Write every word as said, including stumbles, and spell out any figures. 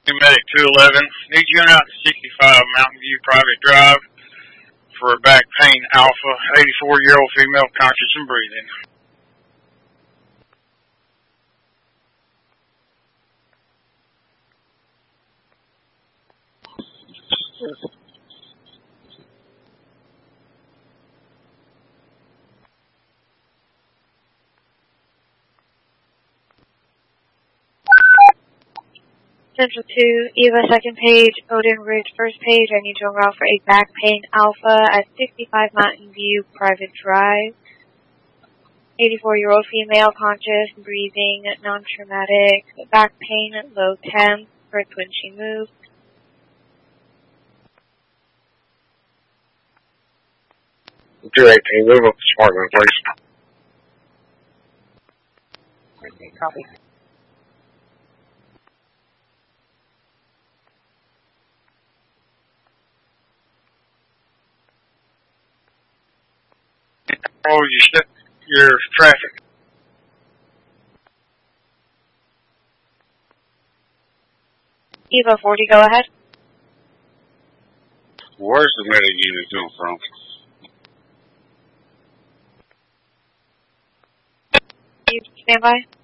Medic two eleven. Need you out to sixty-five Mountain View Private Drive for a back pain alpha. eighty-four-year-old female, conscious and breathing. Central two, Eva second page, Odin Ridge first page. I need to enroll for a back pain alpha at sixty-five Mountain View Private Drive. eighty-four-year-old female, conscious, breathing, non-traumatic, back pain, low temp, hurts when she moves. two eighteen, move up to Sparkman, please. Okay, copy. Oh, you set your traffic. Eva forty, go ahead. Where's the medic unit coming from? You stand by.